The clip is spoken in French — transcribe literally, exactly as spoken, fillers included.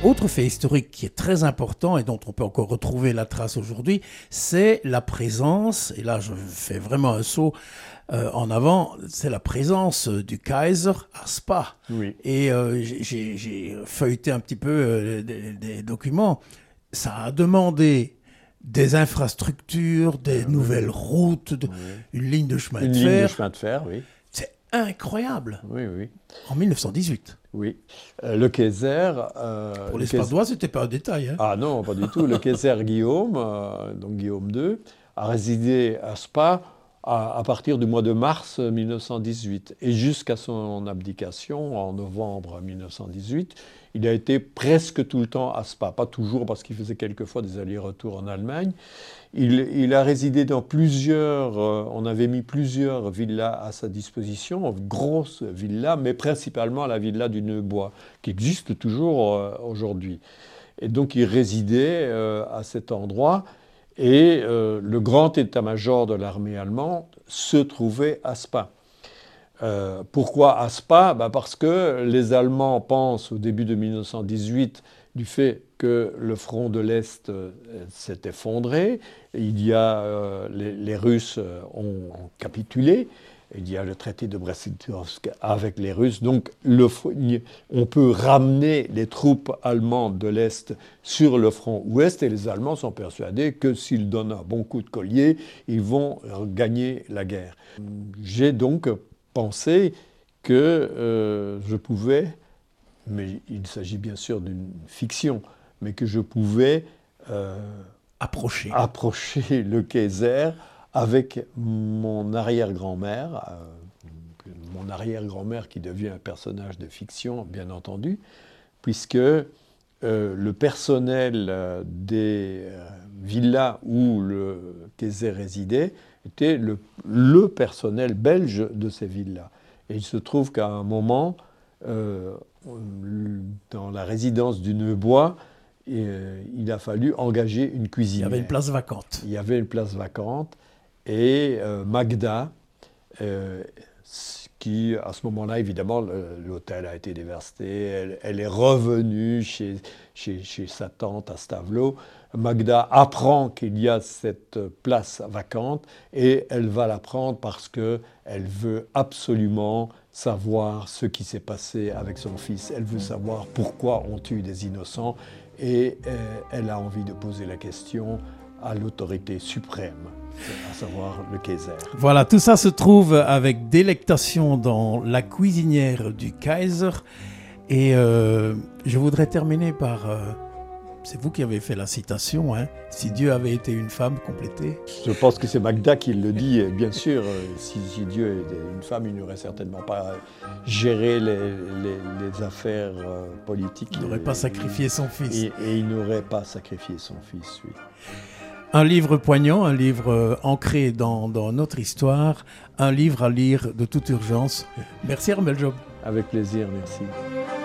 Autre fait historique qui est très important et dont on peut encore retrouver la trace aujourd'hui, c'est la présence, et là je fais vraiment un saut euh, en avant, c'est la présence du Kaiser à Spa. Oui. Et euh, j'ai, j'ai feuilleté un petit peu euh, des, des documents. Ça a demandé des infrastructures, des oui. nouvelles routes, de, oui. une ligne de chemin une de fer. Une ligne fer. de chemin de fer, oui. C'est incroyable. Oui, oui. En mille neuf cent dix-huit. Oui. Euh, le Kaiser... Euh, Pour les Kaiser... Spadois, ce n'était pas un détail. Hein. Ah non, pas du tout. Le Kaiser Guillaume, euh, donc Guillaume deux, a résidé à Spa à, à partir du mois de mars mille neuf cent dix-huit. Et jusqu'à son abdication, en novembre mille neuf cent dix-huit, il a été presque tout le temps à Spa. Pas toujours, parce qu'il faisait quelquefois des allers-retours en Allemagne. Il, il a résidé dans plusieurs, euh, on avait mis plusieurs villas à sa disposition, grosses villas, mais principalement la villa du Neubois, qui existe toujours euh, aujourd'hui. Et donc il résidait euh, à cet endroit, et euh, le grand état-major de l'armée allemande se trouvait à Spa. Euh, pourquoi à Spa ? Ben parce que les Allemands pensent au début de mille neuf cent dix-huit du fait que le front de l'Est euh, s'est effondré, il y a, euh, les, les Russes ont, ont capitulé, il y a le traité de Brest-Litovsk avec les Russes, donc le, on peut ramener les troupes allemandes de l'Est sur le front Ouest, et les Allemands sont persuadés que s'ils donnent un bon coup de collier, ils vont gagner la guerre. J'ai donc pensé que euh, je pouvais, mais il s'agit bien sûr d'une fiction, mais que je pouvais euh, approcher. approcher le Kaiser avec mon arrière-grand-mère, euh, mon arrière-grand-mère qui devient un personnage de fiction, bien entendu, puisque euh, le personnel euh, des euh, villas où le Kaiser résidait était le, le personnel belge de ces villas. Et il se trouve qu'à un moment, euh, dans la résidence du Neubois, euh, il a fallu engager une cuisinière. Il y avait une place vacante. Il y avait une place vacante. Et euh, Magda, euh, qui, à ce moment-là, évidemment, le, l'hôtel a été dévasté. Elle, elle est revenue chez, chez, chez sa tante à Stavelot. Magda apprend qu'il y a cette place vacante et elle va la prendre parce qu'elle veut absolument savoir ce qui s'est passé avec son fils. Elle veut savoir pourquoi on tue des innocents et euh, elle a envie de poser la question à l'autorité suprême, à savoir le Kaiser. Voilà, tout ça se trouve avec délectation dans La cuisinière du Kaiser. Et euh, je voudrais terminer par... Euh, c'est vous qui avez fait la citation, hein. Si Dieu avait été une femme, complétée. Je pense que c'est Magda qui le dit, bien sûr. Si, si Dieu était une femme, il n'aurait certainement pas géré les, les, les affaires politiques. Il n'aurait pas sacrifié son fils. Et, et il n'aurait pas sacrifié son fils, oui. Un livre poignant, un livre euh, ancré dans, dans notre histoire, un livre à lire de toute urgence. Merci Armel Job. Avec plaisir, merci.